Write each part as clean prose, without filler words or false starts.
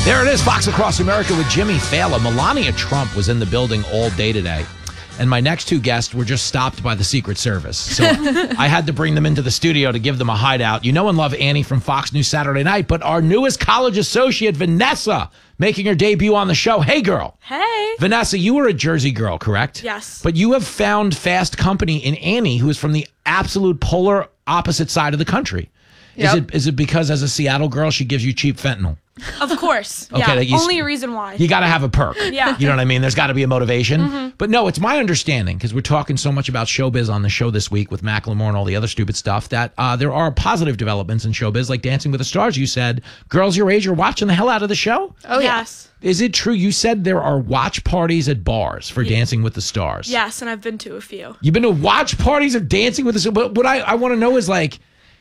There it is, Fox Across America with Jimmy Fallon. Melania Trump was in the building all day today. And my next two guests were just stopped by the Secret Service. So I had to bring them into the studio to give them a hideout. You know and love Annie from Fox News Saturday Night, but our newest college associate, Vanessa, making her debut on the show. Hey, girl. Hey. Vanessa, you were a Jersey girl, correct? Yes. But you have found fast company in Annie, who is from the absolute polar opposite side of the country. Yep. Is it because as a Seattle girl, she gives you cheap fentanyl? Of course. Okay, Yeah. like you- Only a reason why. You got to have a perk. Yeah. You know what I mean? There's got to be a motivation. But no, it's my understanding, because we're talking so much about showbiz on the show this week with Macklemore and all the other stupid stuff, that there are positive developments in showbiz, like Dancing with the Stars. You said girls your age are watching the hell out of the show. Oh, yeah. Yes. Is it true? You said there are watch parties at bars for Dancing with the Stars. Yes, and I've been to a few. You've been to watch parties of Dancing with the Stars. But what I want to know is, like,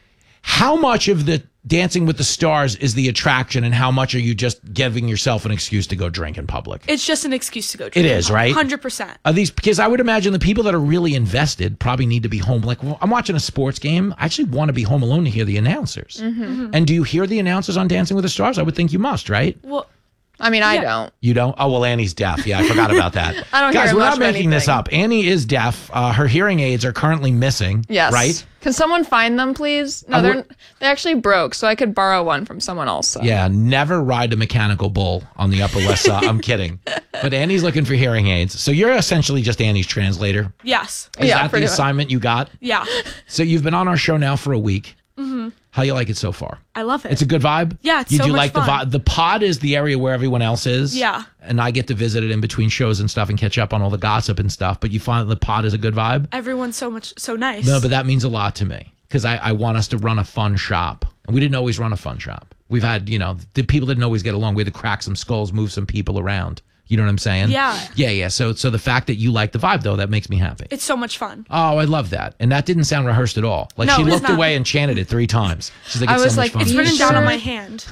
how much of the Dancing with the Stars is the attraction, and how much are you just giving yourself an excuse to go drink in public? It's just an excuse to go drink. It is, right? 100%. Are these, because I would imagine the people that are really invested probably need to be home. Like, well, I'm watching a sports game. I actually want to be home alone to hear the announcers. And do you hear the announcers on Dancing with the Stars? I would think you must, right? Well, I mean, I don't. You don't? Oh, well, Annie's deaf. Yeah, I forgot about that. I don't Guys, hear we're much not of making this anything. up. Annie is deaf. Her hearing aids are currently missing. Yes. Right? Can someone find them, please? No, they actually broke, so I could borrow one from someone else. So. Yeah, never ride a mechanical bull on the Upper West Side. I'm kidding. But Annie's looking for hearing aids. So you're essentially just Annie's translator. yes. Is Yeah, that the pretty much. assignment you got? Yeah. So you've been on our show now for a week. How you like it so far? I love it. It's a good vibe? Yeah, it's you so do much like fun. the vibe. The pod is the area where everyone else is. Yeah. And I get to visit it in between shows and stuff and catch up on all the gossip and stuff. But you find the pod is a good vibe? Everyone's so nice. No, but that means a lot to me, because I want us to run a fun shop. And we didn't always run a fun shop. We've had, the people didn't always get along. We had to crack some skulls, move some people around. You know what I'm saying? Yeah. Yeah. So the fact that you like the vibe, though, that makes me happy. It's so much fun. Oh, I love that. And that didn't sound rehearsed at all. Like, No, she it's looked not. away and chanted it 3 times. She's like, I it's was so much like, fun. it's It's You written down sure? on my hand.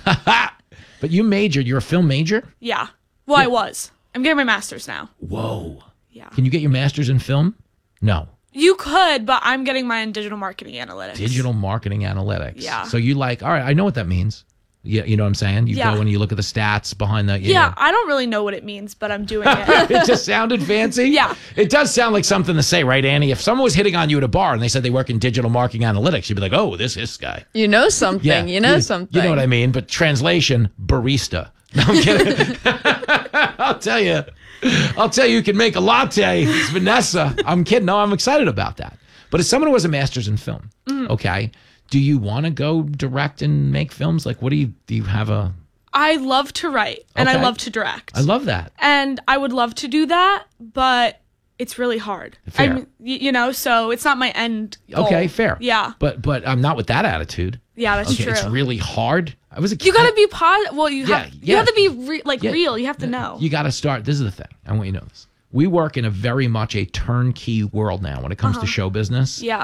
But you majored. You're a film major? Yeah. Well, I was. I'm getting my master's now. Whoa. Yeah. Can you get your master's in film? No. You could, but I'm getting mine in digital marketing analytics. Digital marketing analytics. Yeah. So you like, all right, I know what that means. Yeah, you know what I'm saying? You Yeah. go and you look at the stats behind the... Yeah, I don't really know what it means, but I'm doing it. It just sounded fancy. Yeah. It does sound like something to say, right, Annie? If someone was hitting on you at a bar and they said they work in digital marketing analytics, you'd be like, oh, this guy. You know something. Yeah. You know something. You know what I mean? But translation, barista. No, I'm kidding. I'll tell you, you can make a latte. It's Vanessa. I'm kidding. No, I'm excited about that. But as someone who has a master's in film, okay, do you want to go direct and make films? Like, do you have a... I love to write and I Okay. love to direct. I love that. And I would love to do that, but it's really hard. Fair. I mean, so it's not my end goal. Okay, fair. Yeah. But I'm not with that attitude. Yeah, that's Okay, true. it's really hard. I was a kid. You gotta be positive. Well, you Yeah, have to be yeah. real. You have to know. You got to start. This is the thing. I want you to know this. We work in a very much a turnkey world now when it comes to show business. Yeah.